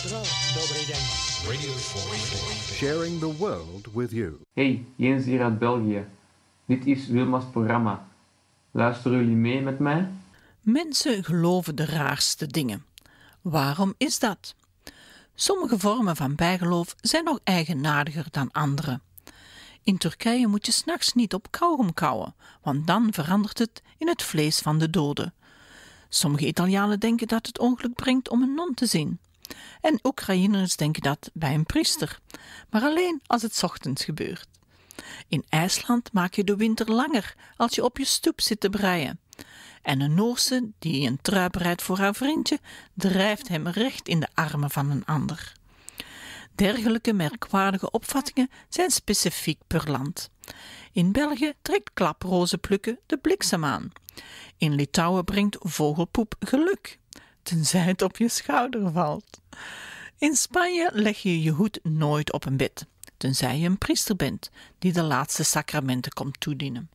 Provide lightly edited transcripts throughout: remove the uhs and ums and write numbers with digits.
Sharing the world with you. Hey, Jens hier uit België. Dit is Wilma's programma. Luisteren jullie mee met mij? Mensen geloven de raarste dingen. Waarom is dat? Sommige vormen van bijgeloof zijn nog eigenaardiger dan andere. In Turkije moet je 's nachts niet op kauwgom kauwen, want dan verandert het in het vlees van de doden. Sommige Italianen denken dat het ongeluk brengt om een non te zien. En Oekraïners denken dat bij een priester, maar alleen als het 's ochtends gebeurt. In IJsland maak je de winter langer als je op je stoep zit te breien. En een Noorse die een trui breidt voor haar vriendje, drijft hem recht in de armen van een ander. Dergelijke merkwaardige opvattingen zijn specifiek per land. In België trekt klaprozen plukken de bliksem aan. In Litouwen brengt vogelpoep geluk, tenzij het op je schouder valt. In Spanje leg je je hoed nooit op een bed, tenzij je een priester bent die de laatste sacramenten komt toedienen.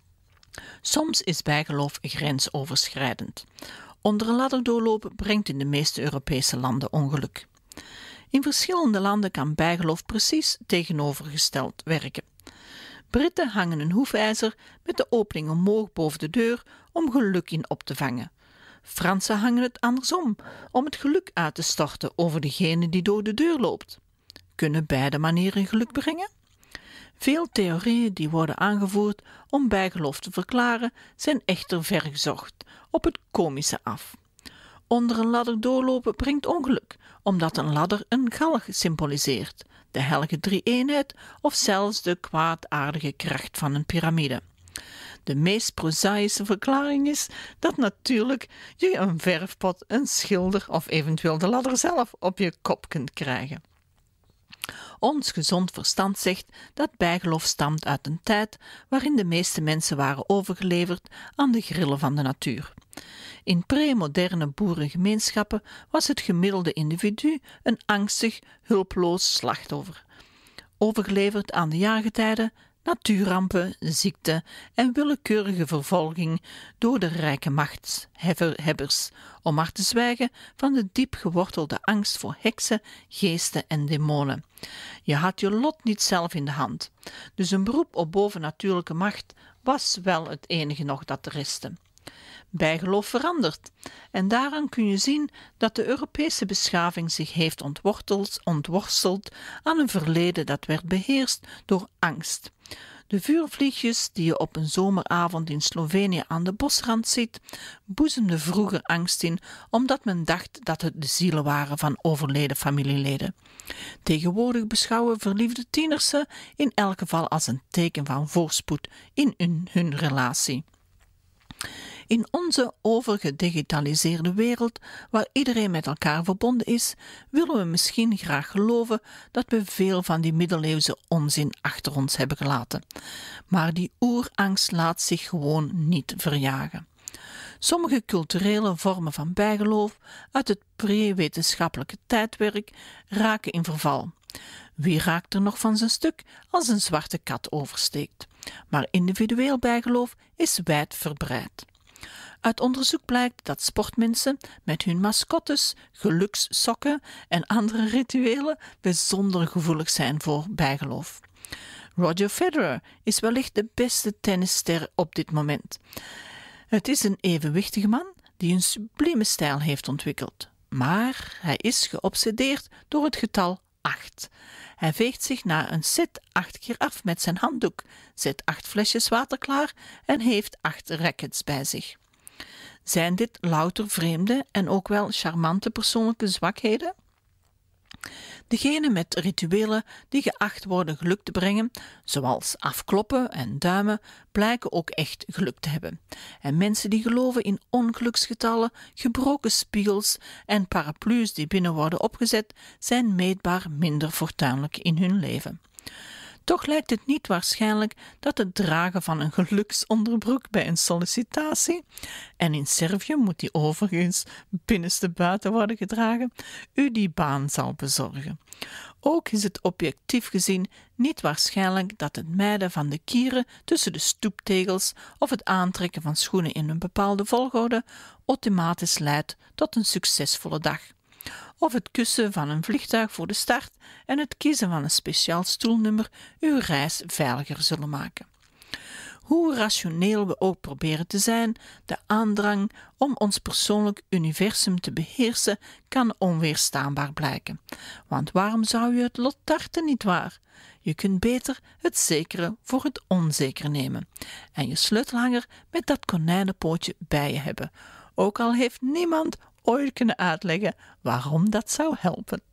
Soms is bijgeloof grensoverschrijdend. Onder een ladder doorlopen brengt in de meeste Europese landen ongeluk. In verschillende landen kan bijgeloof precies tegenovergesteld werken. Britten hangen een hoefijzer met de opening omhoog boven de deur om geluk in op te vangen. Fransen hangen het andersom, om het geluk uit te storten over degene die door de deur loopt. Kunnen beide manieren geluk brengen? Veel theorieën die worden aangevoerd om bijgeloof te verklaren, zijn echter vergezocht, op het komische af. Onder een ladder doorlopen brengt ongeluk, omdat een ladder een galg symboliseert, de heilige drie-eenheid of zelfs de kwaadaardige kracht van een piramide. De meest prozaïsche verklaring is dat natuurlijk je een verfpot, een schilder of eventueel de ladder zelf op je kop kunt krijgen. Ons gezond verstand zegt dat bijgeloof stamt uit een tijd waarin de meeste mensen waren overgeleverd aan de grillen van de natuur. In pre-moderne boerengemeenschappen was het gemiddelde individu een angstig, hulpeloos slachtoffer, overgeleverd aan de jaargetijden, natuurrampen, ziekte en willekeurige vervolging door de rijke machtshebbers, om maar te zwijgen van de diep gewortelde angst voor heksen, geesten en demonen. Je had je lot niet zelf in de hand, dus een beroep op bovennatuurlijke macht was wel het enige nog dat restte. Bijgeloof verandert en daaraan kun je zien dat de Europese beschaving zich heeft ontworsteld aan een verleden dat werd beheerst door angst. De vuurvliegjes die je op een zomeravond in Slovenië aan de bosrand ziet, boezemden vroeger angst in, omdat men dacht dat het de zielen waren van overleden familieleden. Tegenwoordig beschouwen verliefde tieners ze in elk geval als een teken van voorspoed in hun relatie. In onze overgedigitaliseerde wereld, waar iedereen met elkaar verbonden is, willen we misschien graag geloven dat we veel van die middeleeuwse onzin achter ons hebben gelaten. Maar die oerangst laat zich gewoon niet verjagen. Sommige culturele vormen van bijgeloof uit het pre-wetenschappelijke tijdperk raken in verval. Wie raakt er nog van zijn stuk als een zwarte kat oversteekt? Maar individueel bijgeloof is wijdverbreid. Uit onderzoek blijkt dat sportmensen met hun mascottes, gelukssokken en andere rituelen bijzonder gevoelig zijn voor bijgeloof. Roger Federer is wellicht de beste tennisster op dit moment. Het is een evenwichtige man die een sublieme stijl heeft ontwikkeld. Maar hij is geobsedeerd door het getal 8. Hij veegt zich na een set 8 keer af met zijn handdoek, zet 8 flesjes water klaar en heeft 8 rackets bij zich. Zijn dit louter vreemde en ook wel charmante persoonlijke zwakheden? Degenen met rituelen die geacht worden geluk te brengen, zoals afkloppen en duimen, blijken ook echt geluk te hebben. En mensen die geloven in ongeluksgetallen, gebroken spiegels en paraplu's die binnen worden opgezet, zijn meetbaar minder fortuinlijk in hun leven. Toch lijkt het niet waarschijnlijk dat het dragen van een geluksonderbroek bij een sollicitatie, en in Servië moet die overigens binnenstebuiten worden gedragen, u die baan zal bezorgen. Ook is het objectief gezien niet waarschijnlijk dat het mijden van de kieren tussen de stoeptegels of het aantrekken van schoenen in een bepaalde volgorde automatisch leidt tot een succesvolle dag. of het kussen van een vliegtuig voor de start en het kiezen van een speciaal stoelnummer uw reis veiliger zullen maken. Hoe rationeel we ook proberen te zijn, de aandrang om ons persoonlijk universum te beheersen kan onweerstaanbaar blijken. Want waarom zou je het lot tarten, nietwaar? Je kunt beter het zekere voor het onzekere nemen en je sleutelhanger met dat konijnenpootje bij je hebben, ook al heeft niemand ooit kunnen uitleggen waarom dat zou helpen.